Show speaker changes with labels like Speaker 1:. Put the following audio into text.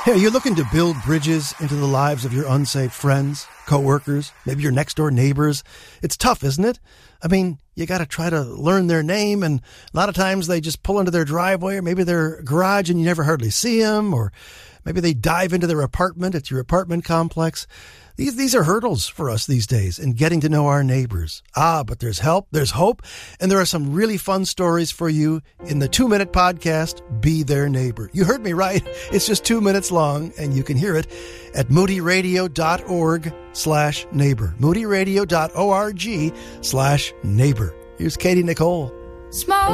Speaker 1: Hey, are you looking to build bridges into the lives of your unsafe friends, coworkers, maybe your next door neighbors? It's tough, isn't it? I mean, you got to try to learn their name, and a lot of times they just pull into their driveway or maybe their garage and you never hardly see them, or maybe they dive into their apartment at your apartment complex. These are hurdles for us these days in getting to know our neighbors. But there's help, there's hope, and there are some really fun stories for you in the 2-minute podcast, Be Their Neighbor. You heard me right. It's just 2 minutes long, and you can hear it at moodyradio.org/neighbor. moodyradio.org/neighbor. Here's Katie Nicole.
Speaker 2: Smoke